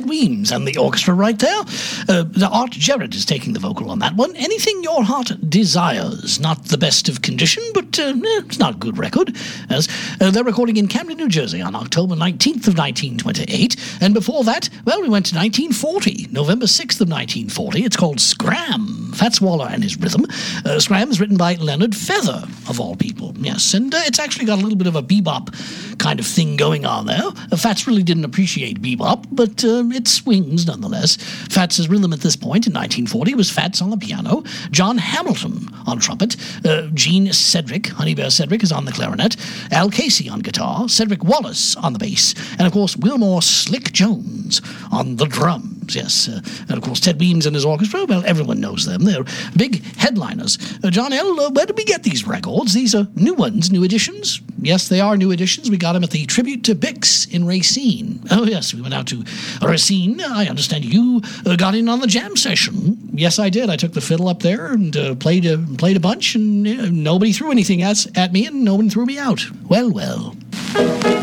Ted Weems and the orchestra right there. Art Jarrett is taking the vocal on that one. Anything Your Heart Desires. Not the best of condition, but it's not a good record. As they're recording in Camden, New Jersey on October 19th of 1928. And before that, well, we went to 1940, November 6th of 1940. It's called Scram, Fats Waller and His Rhythm. Scram is written by Leonard Feather, of all people. Yes, and it's actually got a little bit of a bebop kind of thing going on there. Fats really didn't appreciate bebop, but it swings nonetheless. Fats' rhythm at this point in 1940 was Fats on the piano, John Hamilton on trumpet, Gene Cedric, Honey Bear Cedric, is on the clarinet, Al Casey on guitar, Cedric Wallace on the bass, and of course Wilmore Slick Jones on the drums. Yes, and of course Ted Weems and his orchestra, well, everyone knows them. They're big headliners. John L., where did we get these records? These are new ones, new editions. Yes, they are new editions. We got them at the Tribute to Bix in Racine. Oh, yes, we went out to Racine. I understand you got in on the jam session. Yes, I did. I took the fiddle up there and played a bunch, and nobody threw anything at me, and nobody threw me out. Well, well.